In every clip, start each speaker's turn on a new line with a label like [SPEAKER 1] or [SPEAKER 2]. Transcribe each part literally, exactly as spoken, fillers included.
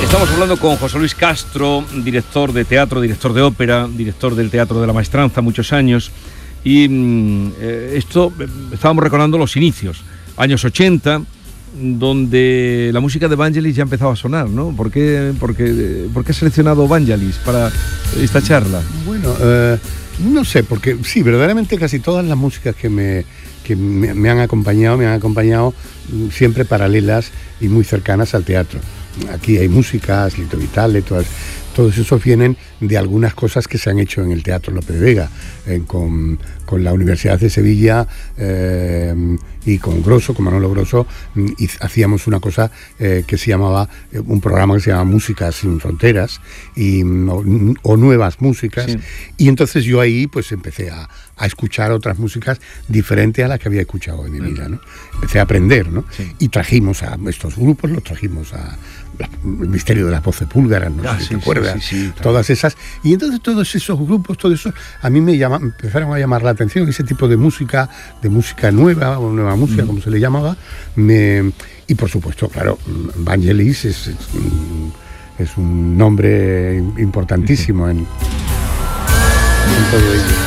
[SPEAKER 1] Estamos hablando con José Luis Castro, director de teatro, director de ópera, director del Teatro de la Maestranza, muchos años. Y eh, esto, eh, estábamos recordando los inicios, años ochenta, donde la música de Vangelis ya empezaba a sonar, ¿no? ¿Por qué, por qué, por qué has seleccionado Vangelis para esta charla?
[SPEAKER 2] Bueno, eh, no sé, porque sí, verdaderamente casi todas las músicas que me, que me, me han acompañado, me han acompañado siempre paralelas y muy cercanas al teatro. Aquí hay músicas, Lito Vitale, todas, todos esos vienen de algunas cosas que se han hecho en el Teatro Lope de Vega, eh, con, con la Universidad de Sevilla eh, y con Grosso, con Manolo Grosso, y hacíamos una cosa eh, que se llamaba, un programa que se llamaba Música sin Fronteras, y, o, o Nuevas Músicas, sí. Y entonces yo ahí pues empecé a, a escuchar otras músicas diferentes a las que había escuchado en mi vida, ¿no? Empecé a aprender, ¿no? Sí. Y trajimos a estos grupos, los trajimos a la, el Misterio de las Voces Búlgaras, no ah, sé si sí, te acuerdas, sí, sí, sí, todas esas, y entonces todos esos grupos, todo eso, a mí me llama, empezaron a llamar la atención, ese tipo de música, de música nueva, o nueva música, mm. como se le llamaba, me, y por supuesto, claro, Vangelis es, es, es un nombre importantísimo en, en todo ello.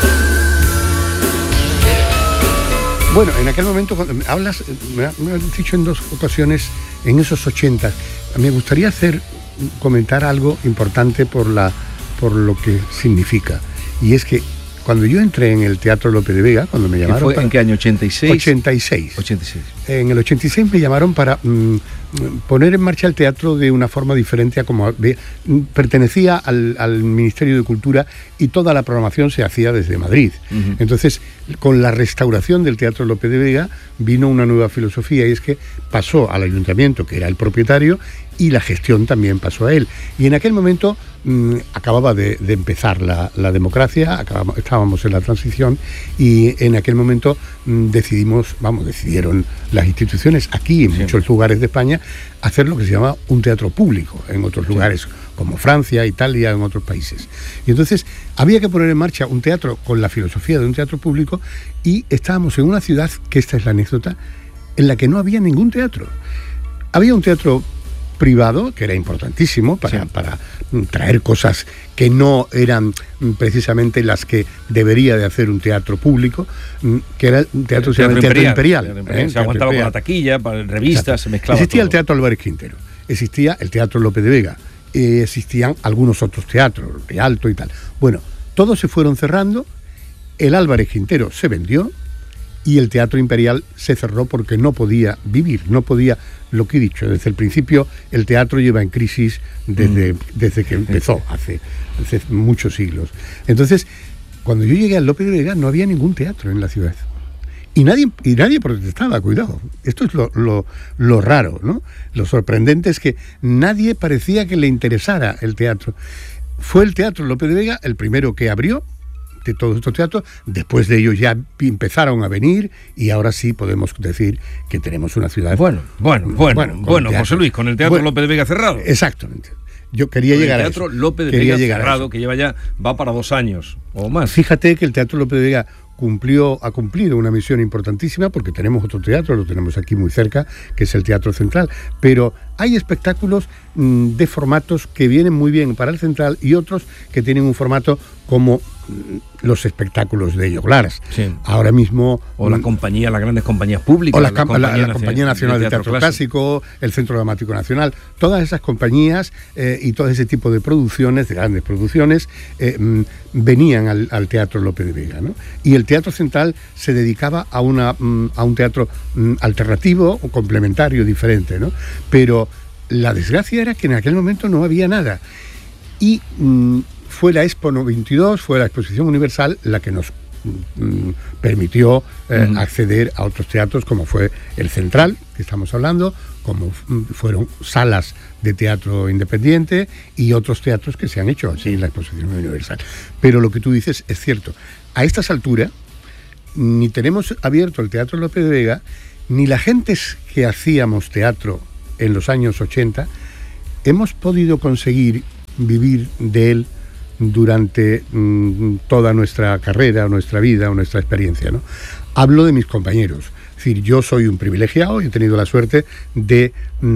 [SPEAKER 2] Bueno, en aquel momento, cuando hablas, me has dicho en dos ocasiones, en esos ochenta, me gustaría hacer, comentar algo importante por, la, por lo que significa. Y es que cuando yo entré en el Teatro Lope de Vega, cuando me llamaron...
[SPEAKER 1] ¿Fue para, ¿En qué año? ¿ochenta y seis?
[SPEAKER 2] ochenta y seis.
[SPEAKER 1] ochenta y seis.
[SPEAKER 2] En el ochenta y seis me llamaron para mmm, poner en marcha el teatro de una forma diferente a como... De, pertenecía al, al Ministerio de Cultura y toda la programación se hacía desde Madrid. Uh-huh. Entonces, con la restauración del Teatro Lope de Vega vino una nueva filosofía, y es que pasó al ayuntamiento, que era el propietario, y la gestión también pasó a él. Y en aquel momento mmm, acababa de, de empezar la, la democracia, acabamos, estábamos en la transición, y en aquel momento mmm, decidimos, vamos, decidieron las instituciones aquí, en sí. muchos lugares de España, hacer lo que se llama un teatro público, en otros sí. lugares como Francia, Italia, en otros países. Y entonces había que poner en marcha un teatro con la filosofía de un teatro público, y estábamos en una ciudad, que esta es la anécdota, en la que no había ningún teatro. Había un teatro privado, que era importantísimo para, sí. para traer cosas que no eran precisamente las que debería de hacer un teatro público, que era un teatro, el teatro, teatro imperial. imperial, imperial ¿eh?
[SPEAKER 1] Se aguantaba imperial. Con la taquilla, para revistas, se mezclaba
[SPEAKER 2] Existía
[SPEAKER 1] todo.
[SPEAKER 2] El Teatro Álvarez Quintero, existía el Teatro Lope de Vega, eh, existían algunos otros teatros, Rialto y tal. Bueno, todos se fueron cerrando, el Álvarez Quintero se vendió, y el Teatro Imperial se cerró porque no podía vivir, no podía, lo que he dicho, desde el principio el teatro lleva en crisis desde, mm. desde que empezó, hace, hace muchos siglos. Entonces, cuando yo llegué al Lope de Vega no había ningún teatro en la ciudad. Y nadie, y nadie protestaba, cuidado. Esto es lo, lo, lo raro, ¿no? Lo sorprendente es que nadie parecía que le interesara el teatro. Fue el Teatro Lope de Vega el primero que abrió de todos estos teatros. Después de ellos ya empezaron a venir, y ahora sí podemos decir que tenemos una ciudad...
[SPEAKER 1] Bueno, bueno, bueno, bueno, bueno José Luis, con el Teatro bueno, Lope de Vega cerrado.
[SPEAKER 2] Exactamente. Yo quería
[SPEAKER 1] con
[SPEAKER 2] llegar
[SPEAKER 1] el Teatro
[SPEAKER 2] a eso.
[SPEAKER 1] Lope de
[SPEAKER 2] quería
[SPEAKER 1] Vega cerrado, que lleva ya, va para dos años o más.
[SPEAKER 2] Fíjate que el Teatro Lope de Vega cumplió, ha cumplido una misión importantísima, porque tenemos otro teatro, lo tenemos aquí muy cerca, que es el Teatro Central, pero hay espectáculos mmm, de formatos que vienen muy bien para el Central, y otros que tienen un formato como mmm, los espectáculos de Joglaras. Sí. Ahora mismo...
[SPEAKER 1] O la compañía, las grandes compañías públicas.
[SPEAKER 2] O la, la, compañía, la, la Compañía Nacional de Teatro, Teatro Clásico, Clásico, el Centro Dramático Nacional, todas esas compañías eh, y todo ese tipo de producciones, de grandes producciones, eh, mmm, venían al, al Teatro Lope de Vega, ¿no? Y el Teatro Central se dedicaba a, una, mmm, a un teatro mmm, alternativo o complementario, diferente, ¿no? Pero la desgracia era que en aquel momento no había nada. Y mmm, fue la Expo noventa y dos, fue la Exposición Universal la que nos mmm, permitió eh, uh-huh. acceder a otros teatros, como fue el Central, que estamos hablando, como mmm, fueron salas de teatro independiente y otros teatros que se han hecho así en la Exposición Universal. Pero lo que tú dices es cierto. A estas alturas ni tenemos abierto el Teatro Lope de Vega, ni la gente que hacíamos teatro en los años ochenta hemos podido conseguir vivir de él durante mmm, toda nuestra carrera, nuestra vida o nuestra experiencia, ¿no? Hablo de mis compañeros. Es decir, yo soy un privilegiado y he tenido la suerte de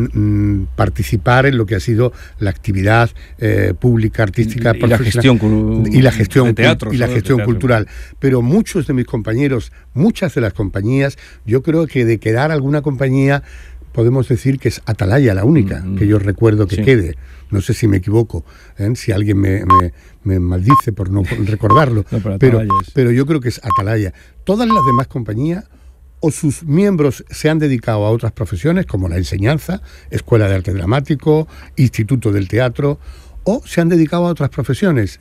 [SPEAKER 2] mm, participar en lo que ha sido la actividad eh, pública, artística,
[SPEAKER 1] y la gestión
[SPEAKER 2] y la gestión,
[SPEAKER 1] de teatro,
[SPEAKER 2] y la gestión
[SPEAKER 1] de
[SPEAKER 2] cultural. Pero muchos de mis compañeros, muchas de las compañías, yo creo que de quedar alguna compañía, podemos decir que es Atalaya la única mm, que yo recuerdo que sí. quede. No sé si me equivoco, ¿eh? Si alguien me, me, me maldice por no recordarlo, no, pero, pero, es... pero yo creo que es Atalaya. Todas las demás compañías o sus miembros se han dedicado a otras profesiones como la enseñanza, Escuela de Arte Dramático, Instituto del Teatro, o se han dedicado a otras profesiones.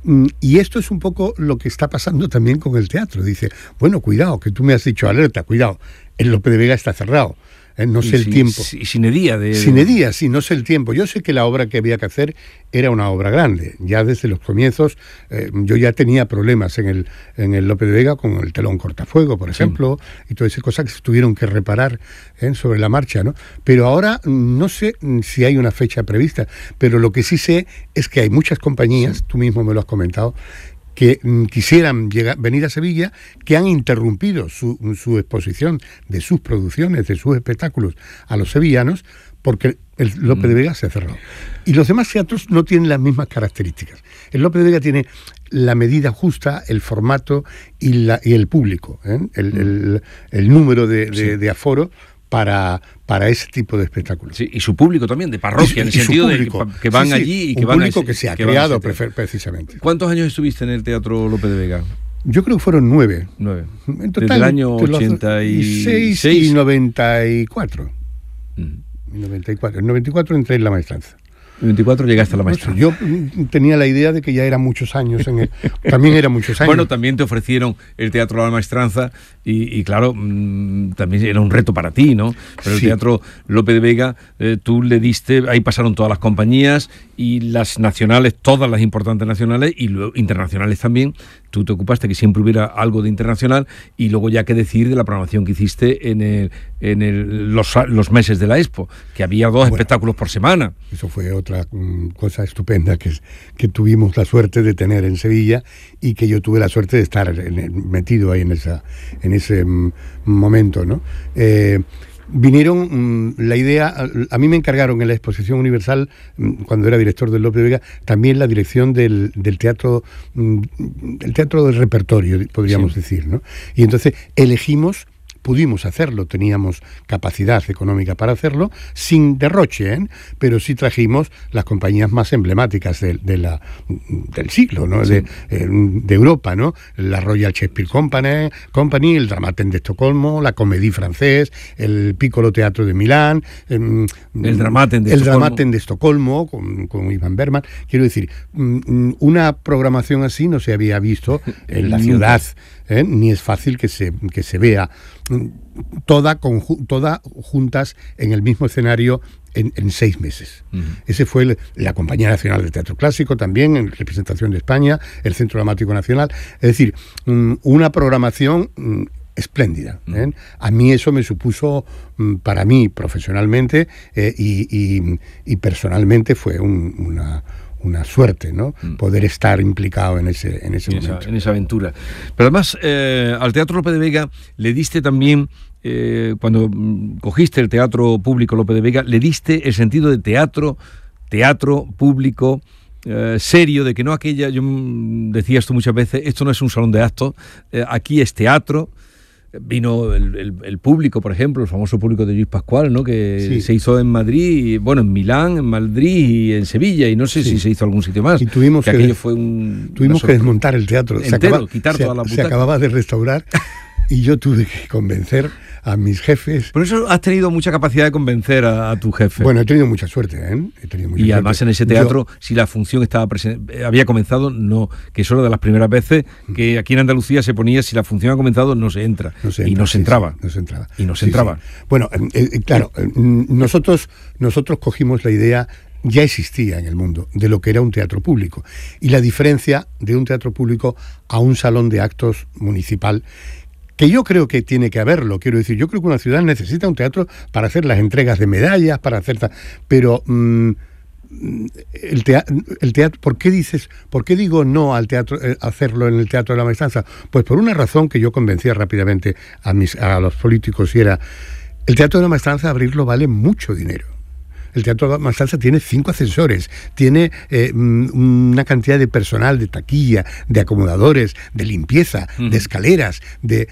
[SPEAKER 2] Y esto es un poco lo que está pasando también con el teatro. Dice, bueno, cuidado, que tú me has dicho alerta, cuidado, el Lope de Vega está cerrado. Eh, no sé el
[SPEAKER 1] sin,
[SPEAKER 2] tiempo.
[SPEAKER 1] Y sin edía. De...
[SPEAKER 2] Sin edía, sí, no sé el tiempo. Yo sé que la obra que había que hacer era una obra grande. Ya desde los comienzos eh, yo ya tenía problemas en el, en el Lope de Vega con el telón cortafuego, por ejemplo, sí. y todas esas cosas que se tuvieron que reparar eh, sobre la marcha, ¿no? Pero ahora no sé si hay una fecha prevista, pero lo que sí sé es que hay muchas compañías, sí. tú mismo me lo has comentado, que mm, quisieran llegar, venir a Sevilla, que han interrumpido su, su exposición de sus producciones, de sus espectáculos a los sevillanos, porque el Lope de Vega se ha cerrado. Y los demás teatros no tienen las mismas características. El Lope de Vega tiene la medida justa, el formato y, la, y el público, ¿eh? el, el, el número de, de, sí. de aforo para, para ese tipo de espectáculos.
[SPEAKER 1] Sí, y su público también, de parroquia, y, en el sentido público, de que, que van sí, sí, allí y que
[SPEAKER 2] un
[SPEAKER 1] van
[SPEAKER 2] público
[SPEAKER 1] a,
[SPEAKER 2] que se ha
[SPEAKER 1] que
[SPEAKER 2] creado prefer, precisamente.
[SPEAKER 1] ¿Cuántos años estuviste en el Teatro Lope de Vega?
[SPEAKER 2] Yo creo que fueron nueve.
[SPEAKER 1] Nueve.
[SPEAKER 2] En total,
[SPEAKER 1] desde el año ochenta y seis
[SPEAKER 2] y noventa y cuatro. Mm. noventa y cuatro. En noventa y cuatro entré en la maestranza.
[SPEAKER 1] En veinticuatro llegaste a la maestranza.
[SPEAKER 2] Yo tenía la idea de que ya eran muchos años en el, también eran muchos años.
[SPEAKER 1] Bueno, también te ofrecieron el Teatro de la Maestranza y, y claro, mmm, también era un reto para ti, ¿no? Pero sí. el Teatro Lope de Vega, eh, tú le diste, ahí pasaron todas las compañías y las nacionales, todas las importantes nacionales y luego internacionales también. Tú te ocupaste que siempre hubiera algo de internacional y luego ya que decir de la programación que hiciste en el, en el, los, los meses de la Expo, que había dos bueno, espectáculos por semana.
[SPEAKER 2] Eso fue otra um, cosa estupenda que, que tuvimos la suerte de tener en Sevilla y que yo tuve la suerte de estar en el, metido ahí en, esa, en ese um, momento, ¿no? Eh, Vinieron, mmm, la idea, a, a mí me encargaron en la Exposición Universal, mmm, cuando era director del Lope de Vega, también la dirección del, del teatro, mmm, del teatro del repertorio, podríamos sí. decir, ¿no? Y entonces elegimos, pudimos hacerlo, teníamos capacidad económica para hacerlo, sin derroche, ¿eh? Pero sí trajimos las compañías más emblemáticas de, de la, del siglo, ¿no? Sí. De, eh, de Europa, ¿no? La Royal Shakespeare Company, Company, el Dramaten de Estocolmo, la Comédie Française, el Piccolo Teatro de Milán, eh,
[SPEAKER 1] el Dramaten de
[SPEAKER 2] el
[SPEAKER 1] Estocolmo,
[SPEAKER 2] Dramaten de Estocolmo con, con Ivan Bergman. Quiero decir, una programación así no se había visto en la ciudad, ¿eh? Ni es fácil que se, que se vea toda, conju- toda juntas en el mismo escenario en, en seis meses. Uh-huh. Ese fue el, la Compañía Nacional de Teatro Clásico también, en representación de España, el Centro Dramático Nacional. Es decir, um, una programación um, espléndida. ¿eh? Uh-huh. A mí eso me supuso, um, para mí profesionalmente eh, y, y, y personalmente fue un, una... una suerte, ¿no? Mm. Poder estar implicado en ese, en ese
[SPEAKER 1] en
[SPEAKER 2] momento.
[SPEAKER 1] Esa, en esa aventura. Pero además, eh, al Teatro Lope de Vega le diste también, eh, cuando cogiste el Teatro Público Lope de Vega, le diste el sentido de teatro, teatro público, eh, serio, de que no aquella, yo decía esto muchas veces, esto no es un salón de actos, eh, aquí es teatro. Vino el, el, el público, por ejemplo, el famoso público de Luis Pascual, ¿no? Que sí. se hizo en Madrid, bueno, en Milán, en Madrid y en Sevilla, y no sé sí. si se hizo algún sitio más.
[SPEAKER 2] Y tuvimos
[SPEAKER 1] que,
[SPEAKER 2] que,
[SPEAKER 1] aquello fue un,
[SPEAKER 2] tuvimos que desmontar el teatro.
[SPEAKER 1] Entero,
[SPEAKER 2] se acaba,
[SPEAKER 1] quitar
[SPEAKER 2] se,
[SPEAKER 1] toda la
[SPEAKER 2] se acababa de restaurar y yo tuve que convencer a mis jefes.
[SPEAKER 1] Por eso has tenido mucha capacidad de convencer a, a tu jefe.
[SPEAKER 2] Bueno, he tenido mucha suerte, ¿eh? He tenido mucha
[SPEAKER 1] y además
[SPEAKER 2] suerte.
[SPEAKER 1] En ese teatro, yo, si la función estaba presente, había comenzado, no, que eso era de las primeras veces que aquí en Andalucía se ponía, si la función ha comenzado, no se entra.
[SPEAKER 2] No se entra
[SPEAKER 1] y no se
[SPEAKER 2] sí,
[SPEAKER 1] entraba.
[SPEAKER 2] Sí, no se entraba.
[SPEAKER 1] Y no se
[SPEAKER 2] sí,
[SPEAKER 1] entraba.
[SPEAKER 2] Sí. Bueno, eh, claro, eh, nosotros, nosotros cogimos la idea, ya existía en el mundo, de lo que era un teatro público. Y la diferencia de un teatro público a un salón de actos municipal, que yo creo que tiene que haberlo, quiero decir, yo creo que una ciudad necesita un teatro para hacer las entregas de medallas, para hacer... Ta- pero mmm, el teatro, el teatro, ¿por qué dices, por qué digo no al teatro, eh, hacerlo en el Teatro de la Maestranza? Pues por una razón que yo convencía rápidamente a mis, a los políticos, y era, el Teatro de la Maestranza, abrirlo vale mucho dinero. El Teatro de la Maestranza tiene cinco ascensores, tiene eh, una cantidad de personal, de taquilla, de acomodadores, de limpieza, uh-huh. de escaleras, de,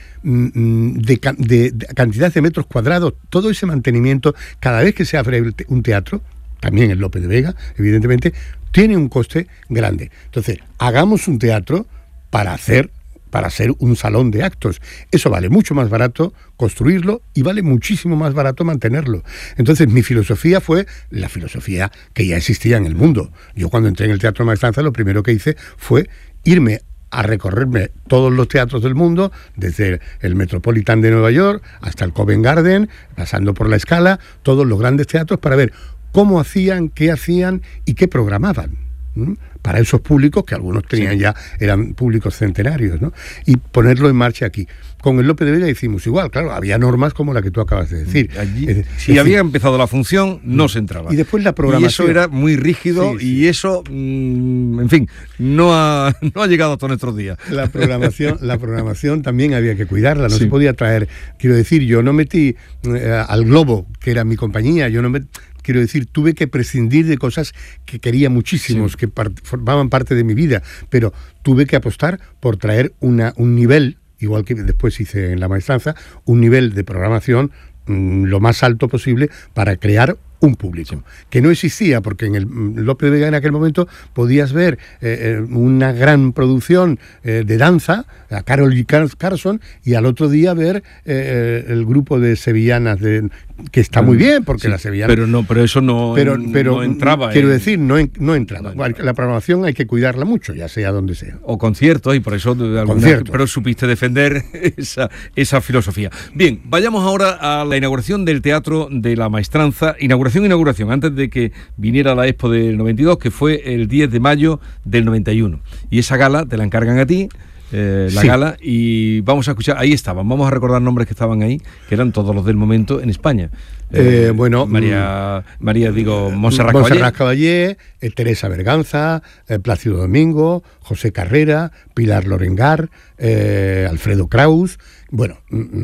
[SPEAKER 2] de, de, de cantidad de metros cuadrados. Todo ese mantenimiento, cada vez que se abre un teatro, también el Lope de Vega, evidentemente, tiene un coste grande. Entonces, hagamos un teatro para hacer, para ser un salón de actos. Eso vale mucho más barato construirlo y vale muchísimo más barato mantenerlo. Entonces, mi filosofía fue la filosofía que ya existía en el mundo. Yo cuando entré en el Teatro de Maestranza, lo primero que hice fue irme a recorrerme todos los teatros del mundo, desde el Metropolitan de Nueva York hasta el Covent Garden, pasando por la Scala, todos los grandes teatros, para ver cómo hacían, qué hacían y qué programaban. ¿Mm? Para esos públicos, que algunos tenían sí. ya, eran públicos centenarios, ¿no? Y ponerlo en marcha aquí. Con el Lope de Vega hicimos igual, claro, había normas como la que tú acabas de decir.
[SPEAKER 1] Allí,
[SPEAKER 2] es,
[SPEAKER 1] si
[SPEAKER 2] es
[SPEAKER 1] había
[SPEAKER 2] decir,
[SPEAKER 1] empezado la función, no se entraba.
[SPEAKER 2] Y después la programación.
[SPEAKER 1] Y eso era muy rígido, sí, sí. y eso, mmm, en fin, no ha, no ha llegado hasta nuestros días.
[SPEAKER 2] La programación, la programación también había que cuidarla, no
[SPEAKER 1] sí.
[SPEAKER 2] se podía traer. Quiero decir, yo no metí eh, al Globo, que era mi compañía, yo no me... Quiero decir, tuve que prescindir de cosas que quería muchísimos, sí. que par- formaban parte de mi vida, pero tuve que apostar por traer una, un nivel, igual que después hice en La Maestranza, un nivel de programación mmm, lo más alto posible para crear un público, sí. que no existía, porque en el Lope de Vega en aquel momento podías ver eh, una gran producción eh, de danza, a Carol G. Carson, y al otro día ver eh, el grupo de sevillanas, de, que está muy bien, porque
[SPEAKER 1] sí,
[SPEAKER 2] las sevillanas...
[SPEAKER 1] Pero, no, pero eso no,
[SPEAKER 2] pero, pero,
[SPEAKER 1] no entraba.
[SPEAKER 2] Quiero
[SPEAKER 1] en...
[SPEAKER 2] decir, no, en, no entraba.
[SPEAKER 1] No, no.
[SPEAKER 2] La programación hay que cuidarla mucho, ya sea donde sea.
[SPEAKER 1] O conciertos, y por eso... De alguna, pero supiste defender esa, esa filosofía. Bien, vayamos ahora a la inauguración del Teatro de la Maestranza. Inauguración inauguración, antes de que viniera la Expo del noventa y dos, que fue el diez de mayo del noventa y uno. Y esa gala te la encargan a ti, eh, la sí. gala, y vamos a escuchar, ahí estaban, vamos a recordar nombres que estaban ahí, que eran todos los del momento en España.
[SPEAKER 2] Eh, eh, bueno,
[SPEAKER 1] María, María digo, Montserrat
[SPEAKER 2] Caballé, Caballé eh, Teresa Berganza, eh, Plácido Domingo, José Carrera, Pilar Lorengar, eh, Alfredo Kraus, bueno...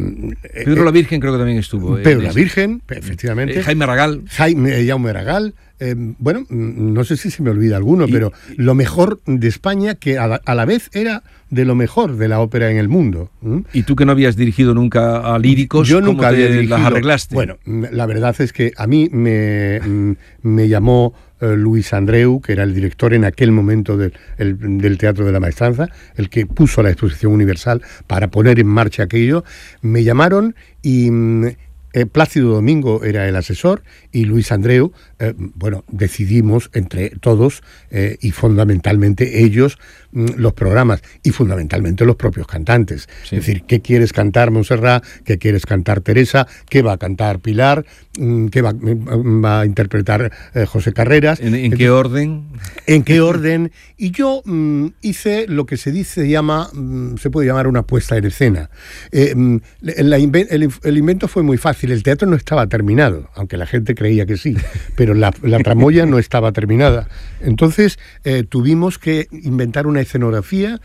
[SPEAKER 1] Eh, Pedro la Virgen creo que también estuvo.
[SPEAKER 2] Pedro
[SPEAKER 1] eh,
[SPEAKER 2] la Virgen, efectivamente.
[SPEAKER 1] Eh, Jaime Aragal.
[SPEAKER 2] Jaime Jaume Aragal. Eh, bueno, no sé si se me olvida alguno, y, pero lo mejor de España, que a la, a la vez era de lo mejor de la ópera en el mundo. ¿Mm?
[SPEAKER 1] ¿Y tú que no habías dirigido nunca a líricos?
[SPEAKER 2] Yo nunca había dirigido.
[SPEAKER 1] ¿Las arreglaste?
[SPEAKER 2] Bueno, la verdad es que a mí me, me llamó eh, Luis Andreu, que era el director en aquel momento del, el, del Teatro de la Maestranza, el que puso la Exposición Universal para poner en marcha aquello. Me llamaron y... Eh, Plácido Domingo era el asesor y Luis Andreu, eh, bueno, decidimos entre todos eh, y fundamentalmente ellos mm, los programas y fundamentalmente los propios cantantes. Sí. Es decir, ¿qué quieres cantar, Montserrat? ¿Qué quieres cantar, Teresa? ¿Qué va a cantar Pilar? ¿Qué va, va a interpretar eh, José Carreras?
[SPEAKER 1] ¿En, en qué orden?
[SPEAKER 2] ¿En qué orden? Y yo mm, hice lo que se dice, llama, mm, se puede llamar una puesta en escena. Eh, mm, la, el, el invento fue muy fácil. El teatro no estaba terminado, aunque la gente creía que sí, pero la, la tramoya no estaba terminada. Entonces eh, tuvimos que inventar una escenografía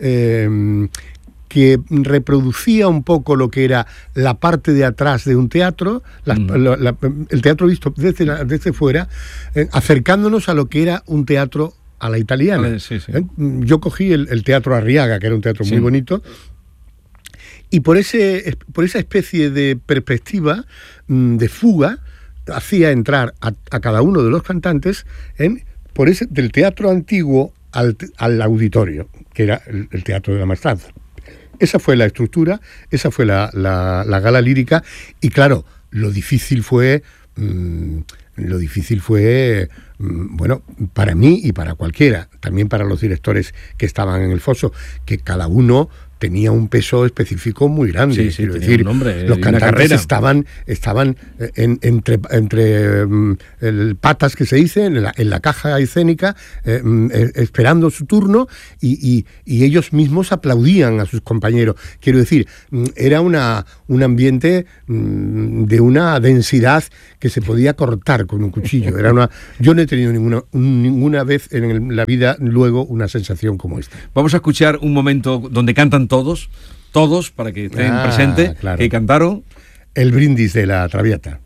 [SPEAKER 2] eh, que reproducía un poco lo que era la parte de atrás de un teatro, la, mm. la, la, el teatro visto desde, la, desde fuera, eh, acercándonos a lo que era un teatro a la italiana. Vale, sí, sí. ¿Eh? Yo cogí el, el Teatro Arriaga, que era un teatro sí. muy bonito, y por, ese, por esa especie de perspectiva, de fuga, hacía entrar a, a cada uno de los cantantes en, por ese, del teatro antiguo al, al auditorio, que era el, el Teatro de la Maestranza. Esa fue la estructura, esa fue la, la, la gala lírica, y claro, lo difícil fue... Mmm, Lo difícil fue, bueno, para mí y para cualquiera, también para los directores que estaban en el foso, que cada uno tenía un peso específico muy grande.
[SPEAKER 1] Sí, sí,
[SPEAKER 2] quiero
[SPEAKER 1] tenía
[SPEAKER 2] decir,
[SPEAKER 1] un nombre,
[SPEAKER 2] los
[SPEAKER 1] y una
[SPEAKER 2] cantantes
[SPEAKER 1] carrera.
[SPEAKER 2] estaban, estaban en- entre, entre mm, el patas que se dice, en la, en la caja escénica, eh, mm, eh, esperando su turno, y, y- y ellos mismos aplaudían a sus compañeros. Quiero decir, mm, era una, un ambiente mm, de una densidad que se podía cortar con un cuchillo. Era una, yo no he tenido ninguna, un- ninguna vez en el- la vida luego una sensación como esta.
[SPEAKER 1] Vamos a escuchar un momento donde cantan todos, todos, para que estén
[SPEAKER 2] Ah,
[SPEAKER 1] presentes,
[SPEAKER 2] claro.
[SPEAKER 1] que cantaron.
[SPEAKER 2] El brindis de la Traviata.